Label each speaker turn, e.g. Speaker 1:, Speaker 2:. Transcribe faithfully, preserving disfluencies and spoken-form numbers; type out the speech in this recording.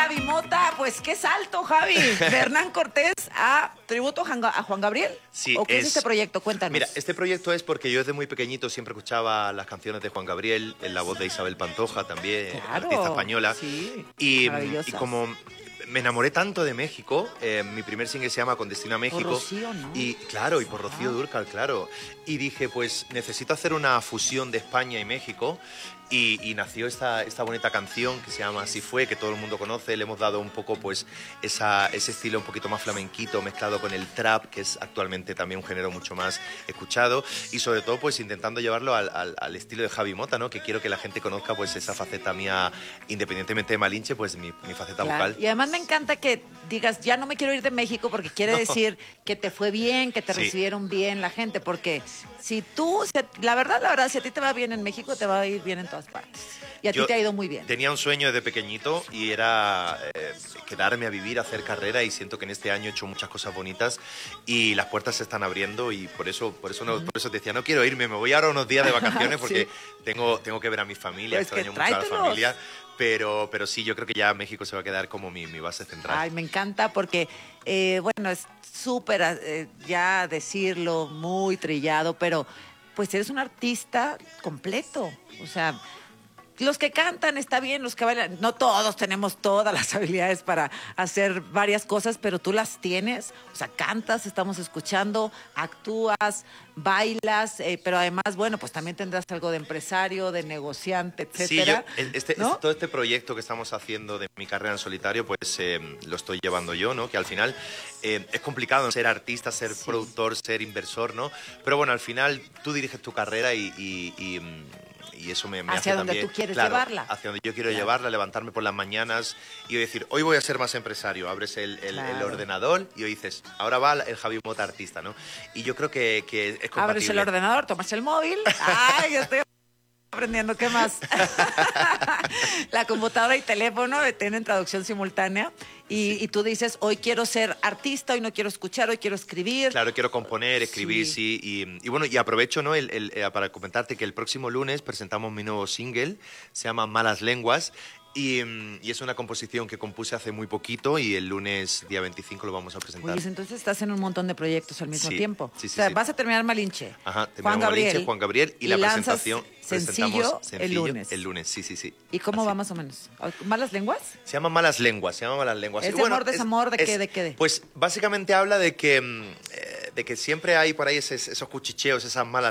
Speaker 1: Javi Mota, pues qué salto, Javi. De Hernán Cortés a tributo a Juan Gabriel.
Speaker 2: Sí,
Speaker 1: ¿O qué es,
Speaker 2: es
Speaker 1: este proyecto? Cuéntanos.
Speaker 2: Mira, este proyecto es porque yo desde muy pequeñito siempre escuchaba las canciones de Juan Gabriel, en la voz de Isabel Pantoja también,
Speaker 1: Claro,
Speaker 2: artista española.
Speaker 1: Sí,
Speaker 2: y,
Speaker 1: maravillosas.
Speaker 2: y como me enamoré tanto de México, eh, mi primer single se llama Con Destino a México.
Speaker 1: Por Rocío, ¿no?
Speaker 2: Y claro, y por Rocío
Speaker 1: Ah.
Speaker 2: Dúrcal, claro. Y dije, pues necesito hacer una fusión de España y México. Y, y nació esta, esta bonita canción que se llama Así Fue, que todo el mundo conoce. Le hemos dado un poco pues esa, ese estilo un poquito más flamenquito mezclado con el trap, que es actualmente también un género mucho más escuchado. Y sobre todo pues intentando llevarlo al, al, al estilo de Javi Mota, ¿no? Que quiero que la gente conozca pues esa faceta mía, independientemente de Malinche, pues mi, mi faceta
Speaker 1: Claro.
Speaker 2: vocal.
Speaker 1: Y además me encanta que digas, ya no me quiero ir de México, porque quiere
Speaker 2: No.
Speaker 1: decir que te fue bien, que te
Speaker 2: Sí.
Speaker 1: recibieron bien la gente, porque si tú, si a- la verdad, la verdad, si a ti te va bien en México, te va a ir bien en todas partes. Y a
Speaker 2: Yo
Speaker 1: ti te ha ido muy bien.
Speaker 2: Tenía un sueño desde pequeñito y era eh, quedarme a vivir, hacer carrera, y siento que en este año he hecho muchas cosas bonitas y las puertas se están abriendo, y por eso por eso, no, por eso te decía, no quiero irme, me voy ahora unos días de vacaciones porque
Speaker 1: Sí.
Speaker 2: tengo, tengo que ver a mi familia,
Speaker 1: Pues que
Speaker 2: extraño mucho a la
Speaker 1: tráetelos.
Speaker 2: familia, pero, pero sí, yo creo que ya México se va a quedar como mi, mi base central.
Speaker 1: Ay, me encanta porque, eh, bueno, es súper, eh, ya decirlo, muy trillado, pero pues eres un artista completo. O sea, los que cantan está bien, los que bailan, no todos tenemos todas las habilidades para hacer varias cosas, pero tú las tienes. O sea, cantas, estamos escuchando, actúas, bailas, eh, pero además, bueno, pues también tendrás algo de empresario, de negociante, etcétera.
Speaker 2: Sí, yo, el- este,
Speaker 1: ¿no?
Speaker 2: este- todo este proyecto que estamos haciendo de mi carrera en solitario, pues eh, lo estoy llevando yo, ¿no? Que al final eh, es complicado ser artista, ser
Speaker 1: Sí.
Speaker 2: productor, ser inversor, ¿no? Pero bueno, al final tú diriges tu carrera y, y- y, mm, y eso me, me
Speaker 1: Hacia
Speaker 2: hace
Speaker 1: donde
Speaker 2: también,
Speaker 1: tú quieres
Speaker 2: claro,
Speaker 1: llevarla.
Speaker 2: hacia donde yo quiero
Speaker 1: Claro.
Speaker 2: llevarla, levantarme por las mañanas y decir, hoy voy a ser más empresario. Abres el, el- el
Speaker 1: Claro.
Speaker 2: ordenador y hoy dices, ahora va el Javi Mota artista, ¿no? Y yo creo que, que es compatible.
Speaker 1: Abres el ordenador, tomas el móvil. Ay, ya estoy aprendiendo. ¿Qué más? La computadora y teléfono tienen traducción simultánea. Y, y tú dices, hoy quiero ser artista, hoy no quiero escuchar, hoy quiero escribir.
Speaker 2: Claro, quiero componer, escribir,
Speaker 1: Sí.
Speaker 2: sí. y, y bueno, y aprovecho, ¿no? el, el, eh, para comentarte que el próximo lunes presentamos mi nuevo single, se llama Malas Lenguas, y, mm, y es una composición que compuse hace muy poquito, y el lunes, día veinticinco, lo vamos a presentar.
Speaker 1: Oye, entonces estás en un montón de proyectos al mismo
Speaker 2: Sí,
Speaker 1: tiempo.
Speaker 2: sí, sí,
Speaker 1: o sea,
Speaker 2: sí.
Speaker 1: vas a terminar Malinche.
Speaker 2: Ajá,
Speaker 1: Juan
Speaker 2: terminamos
Speaker 1: Gabriel.
Speaker 2: Malinche, Juan Gabriel, y, la
Speaker 1: lanzas
Speaker 2: presentación
Speaker 1: sencillo,
Speaker 2: presentamos
Speaker 1: el lunes.
Speaker 2: El lunes, sí, sí, sí.
Speaker 1: ¿Y cómo
Speaker 2: Así.
Speaker 1: va más o menos? ¿Malas lenguas?
Speaker 2: Se llama Malas Lenguas, se llama Malas Lenguas.
Speaker 1: ¿Es
Speaker 2: Y
Speaker 1: de amor, desamor, de qué, de qué de?
Speaker 2: Pues básicamente habla de que, mm, eh, de que siempre hay por ahí esos, esos cuchicheos, esas malas